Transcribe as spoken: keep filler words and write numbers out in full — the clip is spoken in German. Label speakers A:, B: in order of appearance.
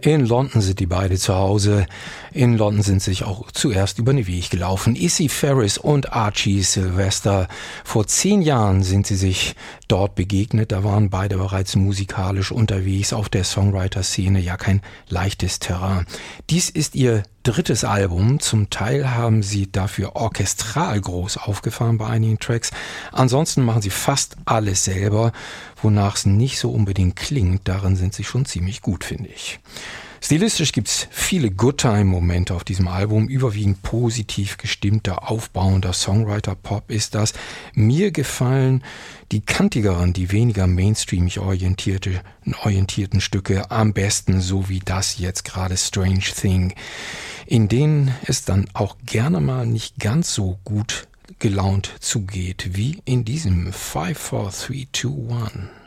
A: In London sind die beide zu Hause. In London sind sie sich auch zuerst über den Weg gelaufen. Issy Ferris und Archie Sylvester. Vor zehn Jahren sind sie sich dort begegnet. Da waren beide bereits musikalisch unterwegs auf der Songwriter-Szene. Ja, kein leichtes Terrain. Dies ist ihr drittes Album. Zum Teil haben sie dafür orchestral groß aufgefahren bei einigen Tracks. Ansonsten machen sie fast alles selber, wonach es nicht so unbedingt klingt. Darin sind sie schon ziemlich gut, finde ich. Stilistisch gibt's viele Good-Time-Momente auf diesem Album. Überwiegend positiv gestimmter, aufbauender Songwriter-Pop ist das. Mir gefallen die kantigeren, die weniger mainstreamig orientierte, orientierten Stücke am besten, so wie das jetzt gerade Strange Thing, in denen es dann auch gerne mal nicht ganz so gut gelaunt zugeht, wie in diesem five, four, three, two, one.